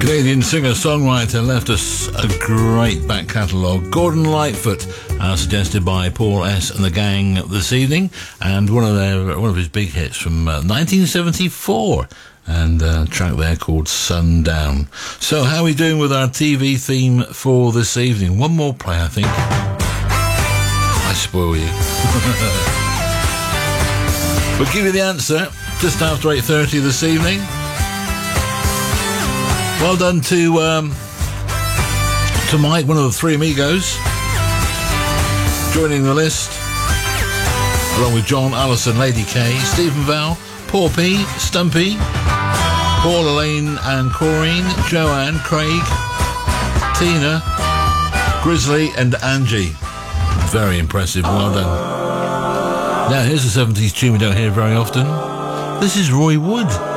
Canadian singer-songwriter left us a great back catalogue. Gordon Lightfoot, suggested by Paul S. and the gang this evening, and one of his big hits from 1974, and a track there called Sundown. So how are we doing with our TV theme for this evening? One more play, I think. I spoil you. We'll give you the answer just after 8:30 this evening. Well done to Mike, one of the Three Amigos, joining the list, along with John, Alison, Lady K, Stephen Val, Paul P, Stumpy, Paul, Elaine and Corrine, Joanne, Craig, Tina, Grizzly and Angie. Very impressive, well done. Now here's a 70s tune we don't hear very often. This is Roy Wood.